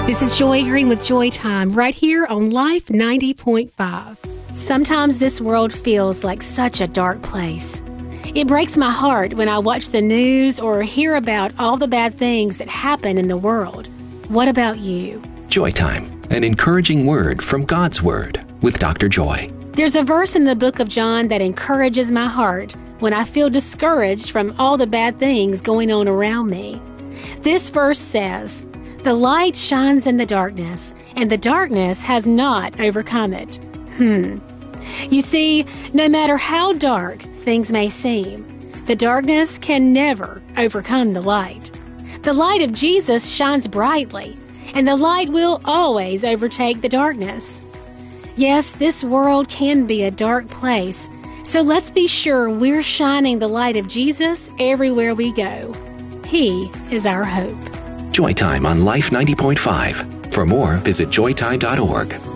This is Joy Green with Joy Time, right here on Life 90.5. Sometimes this world feels like such a dark place. It breaks my heart when I watch the news or hear about all the bad things that happen in the world. What about you? Joy Time, an encouraging word from God's Word with Dr. Joy. There's a verse in the book of John that encourages my heart when I feel discouraged from all the bad things going on around me. This verse says, "The light shines in the darkness, and the darkness has not overcome it." You see, no matter how dark things may seem, the darkness can never overcome the light. The light of Jesus shines brightly, and the light will always overtake the darkness. Yes, this world can be a dark place, so let's be sure we're shining the light of Jesus everywhere we go. He is our hope. Joy Time on Life 90.5. For more, visit joytime.org.